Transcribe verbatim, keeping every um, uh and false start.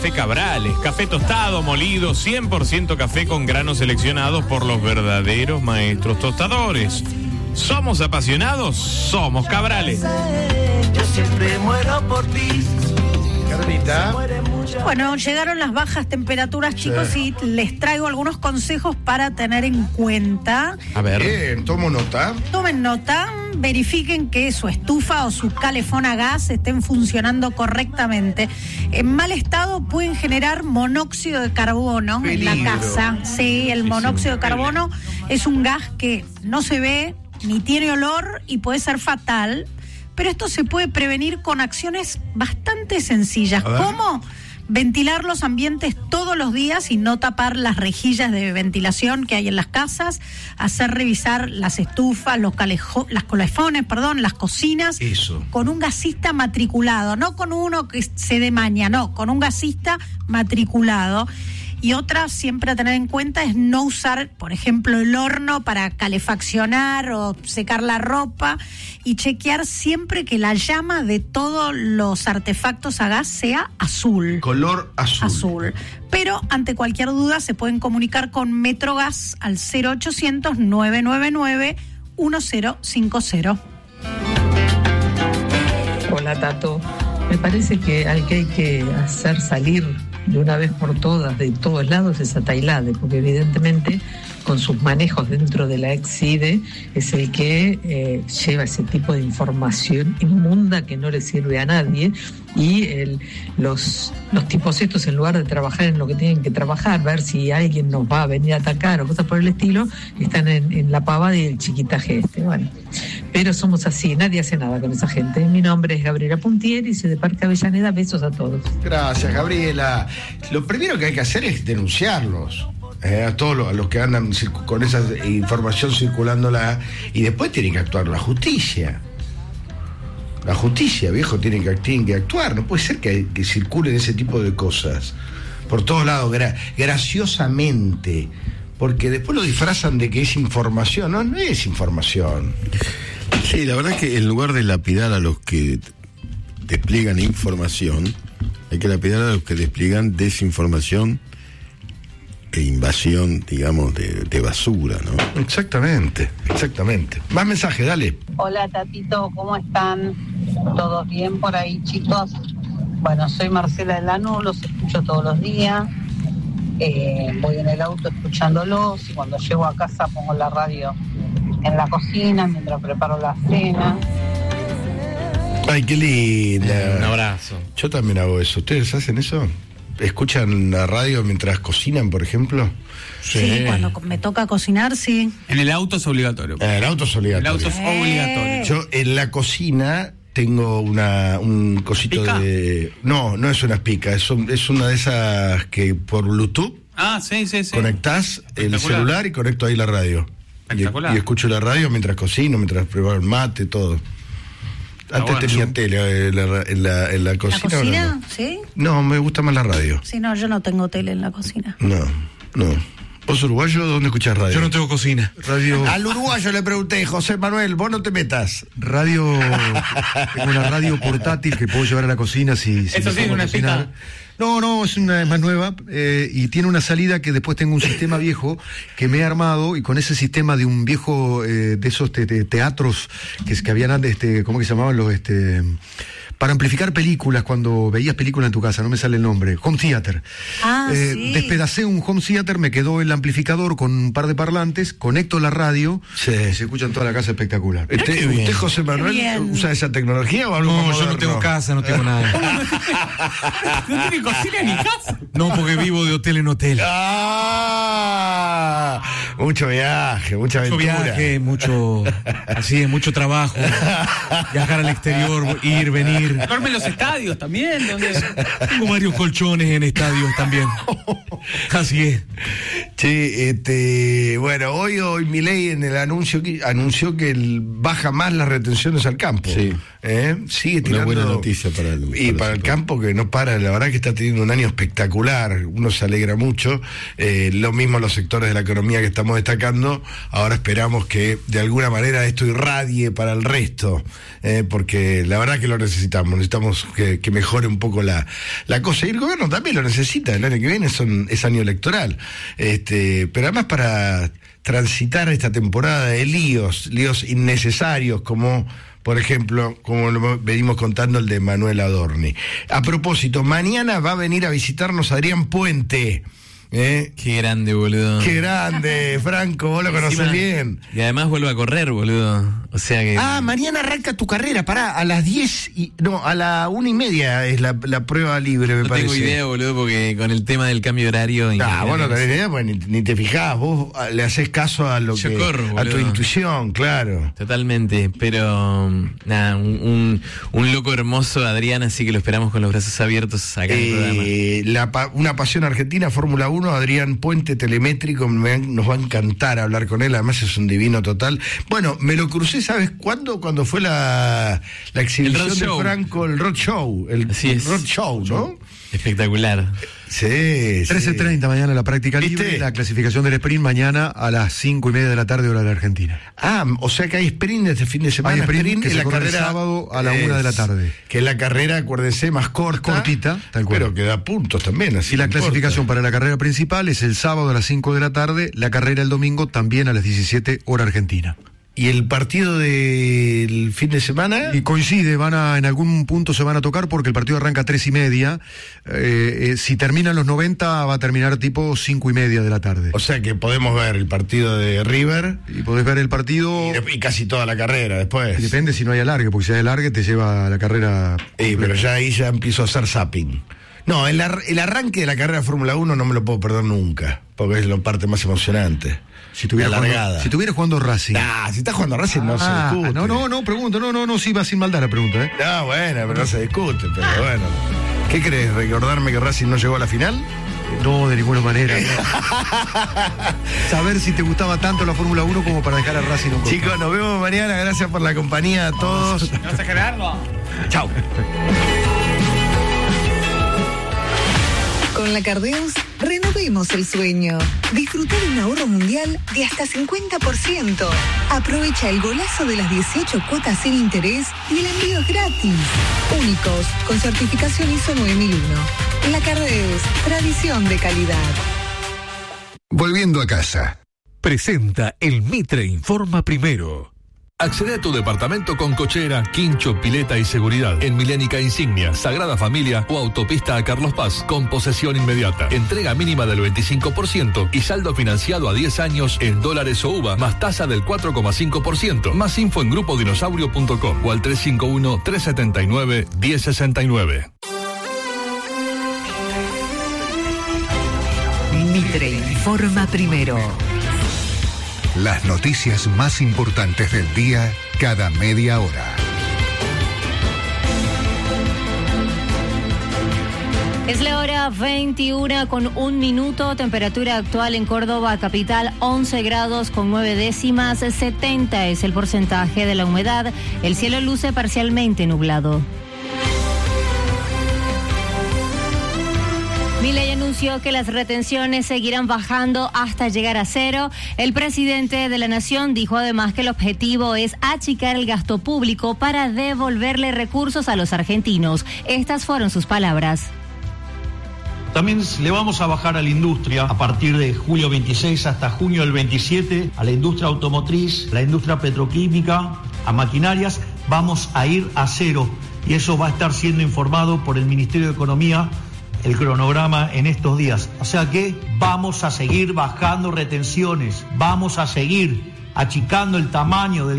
Café Cabrales, café tostado, molido, cien por ciento café con granos seleccionados por los verdaderos maestros tostadores. ¿Somos apasionados? Somos Cabrales. Yo siempre muero por ti. Carlita. Bueno, llegaron las bajas temperaturas, chicos, sí. Y les traigo algunos consejos para tener en cuenta. A ver. Bien, tomo nota. Tomen nota, verifiquen que su estufa o su calefón a gas estén funcionando correctamente. En mal estado pueden generar monóxido de carbono Peligro. en la casa. Sí, el monóxido de carbono es un gas que no se ve ni tiene olor y puede ser fatal. Pero esto se puede prevenir con acciones bastante sencillas. ¿Cómo? Ventilar los ambientes todos los días y no tapar las rejillas de ventilación que hay en las casas, hacer revisar las estufas, los calejo, las calefones, perdón, las cocinas. Eso. Con un gasista matriculado, no con uno que se dé maña, no, con un gasista matriculado. Y otra siempre a tener en cuenta es no usar, por ejemplo, el horno para calefaccionar o secar la ropa, y chequear siempre que la llama de todos los artefactos a gas sea azul. Color azul. Azul. Pero ante cualquier duda se pueden comunicar con Metrogas al cero ochocientos, nueve nueve nueve, uno cero cinco cero. Hola, Tato. Me parece que al que hay que hacer salir de una vez por todas de todos lados es a Tailade, porque evidentemente con sus manejos dentro de la Exide es el que eh, lleva ese tipo de información inmunda que no le sirve a nadie, y el, los, los tipos estos, en lugar de trabajar en lo que tienen que trabajar, ver si alguien nos va a venir a atacar o cosas por el estilo, están en, en la pavada y el chiquitaje este. Bueno, pero somos así, nadie hace nada con esa gente. Mi nombre es Gabriela Puntieri, soy de Parque Avellaneda. Besos a todos. Gracias, Gabriela. Lo primero que hay que hacer es denunciarlos. Eh, a todos los, a los que andan circu- con esa información circulándola, y después tiene que actuar la justicia. La justicia, viejo, tiene que, tiene que actuar. No puede ser que, que circulen ese tipo de cosas por todos lados, gra- graciosamente, porque después lo disfrazan de que es información. No, no es información. Sí, la verdad es que en lugar de lapidar a los que despliegan información, hay que lapidar a los que despliegan desinformación e invasión, digamos, de, de basura, ¿no? Exactamente, exactamente. Más mensajes, dale. Hola, Tatito, ¿cómo están? ¿Todos bien por ahí, chicos? Bueno, soy Marcela de Lanús, los escucho todos los días. Eh, voy en el auto escuchándolos, y cuando llego a casa pongo la radio en la cocina mientras preparo la cena. Ay, qué linda. Un abrazo. Yo también hago eso. ¿Ustedes hacen eso? ¿Escuchan la radio mientras cocinan, por ejemplo? Sí, sí, cuando me toca cocinar, sí. En el auto es obligatorio. Eh, el auto es obligatorio. El auto es obligatorio. Yo en la cocina tengo una un cosito ¿Pica? de... No, no es una pica, es, un, es una de esas que por Bluetooth Ah, sí, sí, sí. conectás el celular y conecto ahí la radio. Y, Espectacular. y escucho la radio mientras cocino, mientras preparo el mate, todo. Antes bueno. tenía tele en la, en la, en la ¿La cocina. ahora cocina? no. ¿Sí? No, me gusta más la radio. Sí, no, yo no tengo tele en la cocina. No, no. ¿Vos uruguayo dónde escuchás radio? Yo no tengo cocina. Radio. Al uruguayo le pregunté, José Manuel, vos no te metas. Radio. Tengo una radio portátil que puedo llevar a la cocina si, si Eso me sí, pongo a una cocinar. pica. No, no, es una es más nueva eh, y tiene una salida que después tengo un sistema viejo que me he armado, y con ese sistema de un viejo eh, de esos te, te, teatros que, es, que habían antes, este, ¿cómo que se llamaban los este? Para amplificar películas, cuando veías películas en tu casa, no me sale el nombre, home theater. Ah, eh, sí. Despedacé un home theater, me quedó el amplificador con un par de parlantes, conecto la radio, Sí. y se escucha en toda la casa espectacular. ¿Usted, usted, José Manuel, bien. usa esa tecnología o algo No, más yo no moderno? tengo casa, no tengo nada. No tiene cocina ni casa. No, porque vivo de hotel en hotel. ¡Ah! Mucho viaje, mucha Mucho aventura. viaje, mucho, así es, mucho trabajo. Viajar al exterior, ir, venir. Duerme en los estadios también. Donde... Tengo varios colchones en estadios también. Así es. Che, este, bueno, hoy, hoy Milei en el anuncio que, anunció que el, baja más las retenciones al campo. Sí. ¿Eh? Sigue Una tirando. buena noticia para el- Y para para el el sector. campo, que no para, la verdad que está teniendo un año espectacular. Uno se alegra mucho. Eh, lo mismo los sectores de la economía que estamos estamos destacando, ahora esperamos que de alguna manera esto irradie para el resto, eh, porque la verdad que lo necesitamos, necesitamos que, que mejore un poco la, la cosa, y el gobierno también lo necesita, el año que viene son, es año electoral, este, pero además para transitar esta temporada de líos, líos innecesarios como... Por ejemplo, como lo venimos contando, el de Manuel Adorni. A propósito, mañana va a venir a visitarnos Adrián Puente. ¿Eh? Qué grande, boludo. Qué grande, Franco, vos lo conoces Encima, bien. Y además vuelve a correr, boludo. O sea que... Ah, mañana arranca tu carrera, pará, a las diez y... No, a la una y media es la, la prueba libre, me no parece. No tengo idea, boludo, porque con el tema del cambio horario... Ah, bueno, no tenés idea, pues ni, ni te fijás, vos le haces caso a lo Yo que... corro, a tu intuición, claro. Totalmente, pero... Nada, un, un, un loco hermoso, Adrián, así que lo esperamos con los brazos abiertos acá en el programa. Eh, la, pa- una pasión argentina, Fórmula uno, Adrián Puente, telemétrico, me, nos va a encantar hablar con él, además es un divino total. Bueno, me lo crucé, ¿sabes cuándo? Cuando fue la, la exhibición de show. Franco, el Road Show, el Así es. Road Show, ¿no? Espectacular. Sí, trece treinta mañana la práctica ¿Viste? libre, la clasificación del sprint mañana a las cinco y media de la tarde hora de la Argentina. Ah, o sea que hay sprint este fin de semana. Hay sprint que en se la corre el carrera sábado a la una de la tarde. Que es la carrera, acuérdense, más corta. Cortita, tal cual. Pero que da puntos también. Así Y la no importa. clasificación para la carrera principal es el sábado a las cinco de la tarde, la carrera el domingo también a las diecisiete hora Argentina. ¿Y el partido del fin de semana? Y coincide, van a, en algún punto se van a tocar porque el partido arranca a tres y media. Eh, eh, si terminan los noventa, va a terminar tipo cinco y media de la tarde. O sea que podemos ver el partido de River. Y podés ver el partido. Y, y casi toda la carrera después. Y depende si no hay alargue, porque si hay alargue te lleva a la carrera. Sí, pero ya ahí ya empiezo a hacer zapping. No, el, ar- el arranque de la carrera de Fórmula uno no me lo puedo perder nunca, porque es la parte más emocionante. Si tuviera, La jugando, largada. si tuviera jugando Racing. Ah, si estás jugando Racing no Ah, se discute. no, no, no, pregunto, no, no, no, sí va sin maldad la pregunta, ¿eh? No, bueno, pero no se discute, pero bueno. ¿Qué crees? ¿Recordarme que Racing no llegó a la final? No, de ninguna manera. No. Saber si te gustaba tanto la Fórmula uno como para dejar a Racing un Chicos, nos vemos mañana. Gracias por la compañía a todos. No sé Gerardo. Chau. Con la Cardeus, renovemos el sueño. Disfruta de un ahorro mundial de hasta cincuenta por ciento. Aprovecha el golazo de las dieciocho cuotas sin interés y el envío es gratis. Únicos, con certificación I S O nueve mil uno. La Cardeus, tradición de calidad. Volviendo a casa. Presenta el Mitre Informa Primero. Accede a tu departamento con cochera, quincho, pileta y seguridad. En Milénica Insignia, Sagrada Familia o Autopista a Carlos Paz, con posesión inmediata. Entrega mínima del veinticinco por ciento y saldo financiado a diez años en dólares o U V A, más tasa del cuatro coma cinco por ciento. Más info en grupo dinosaurio punto com o al tres cinco uno, tres siete nueve, uno cero seis nueve. Mitre Informa Primero. Las noticias más importantes del día cada media hora. Es la hora veintiuna con un minuto, temperatura actual en Córdoba capital once grados con nueve décimas, setenta es el porcentaje de la humedad, el cielo luce parcialmente nublado. Milei anunció que las retenciones seguirán bajando hasta llegar a cero. El presidente de la Nación dijo además que el objetivo es achicar el gasto público para devolverle recursos a los argentinos. Estas fueron sus palabras. También le vamos a bajar a la industria a partir de julio veintiséis hasta junio del veintisiete, a la industria automotriz, la industria petroquímica, a maquinarias, vamos a ir a cero. Y eso va a estar siendo informado por el Ministerio de Economía, el cronograma en estos días. O sea que vamos a seguir bajando retenciones, vamos a seguir achicando el tamaño del